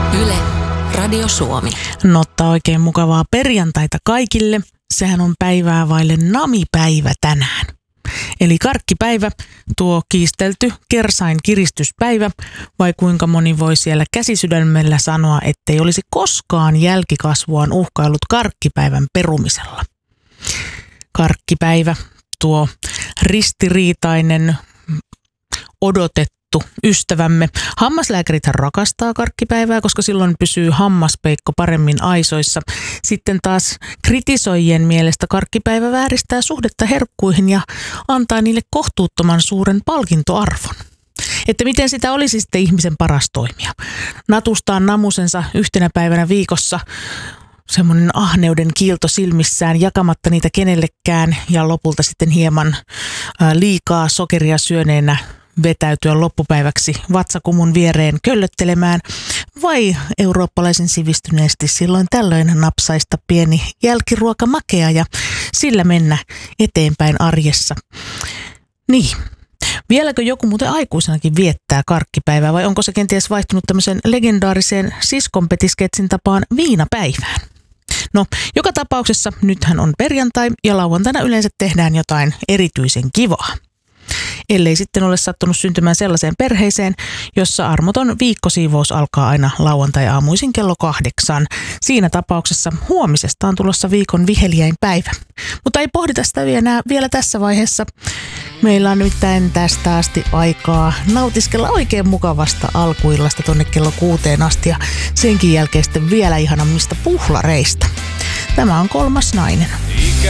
Yle, Radio Suomi. Notta oikein mukavaa perjantaita kaikille. Sehän on päivää vaille namipäivä tänään. Eli karkkipäivä, tuo kiistelty kersain kiristyspäivä, vai kuinka moni voi siellä käsisydämellä sanoa, ettei olisi koskaan jälkikasvuaan uhkaillut karkkipäivän perumisella. Karkkipäivä, tuo ristiriitainen, odotettu ystävämme. Hammaslääkärithän rakastaa karkkipäivää, koska silloin pysyy hammaspeikko paremmin aisoissa. Sitten taas kritisoijien mielestä karkkipäivä vääristää suhdetta herkkuihin ja antaa niille kohtuuttoman suuren palkintoarvon. Että miten sitä olisi sitten ihmisen paras toimia? Natustaa namusensa yhtenä päivänä viikossa, semmoinen ahneuden kiilto silmissään, jakamatta niitä kenellekään ja lopulta sitten hieman liikaa sokeria syöneenä vetäytyä loppupäiväksi vatsakumun viereen köllöttelemään, vai eurooppalaisen sivistyneesti silloin tällöin napsaista pieni jälkiruoka makea ja sillä mennä eteenpäin arjessa. Niin. Vieläkö joku muuten aikuisenakin viettää karkkipäivää vai onko se kenties vaihtunut tämmöisen legendaariseen siskonpetisketsin tapaan viinapäivään? No, joka tapauksessa nythän on perjantai ja lauantaina yleensä tehdään jotain erityisen kivaa. Ellei sitten ole sattunut syntymään sellaiseen perheeseen, jossa armoton viikkosiivous alkaa aina lauantai-aamuisin kello 8. Siinä tapauksessa huomisesta on tulossa viikon viheliäin päivä. Mutta ei pohdita sitä vielä tässä vaiheessa. Meillä on nimittäin tästä asti aikaa nautiskella oikein mukavasta alkuillasta tonne kello 6 asti ja senkin jälkeen sitten vielä ihanammista puhlareista. Tämä on Kolmas nainen.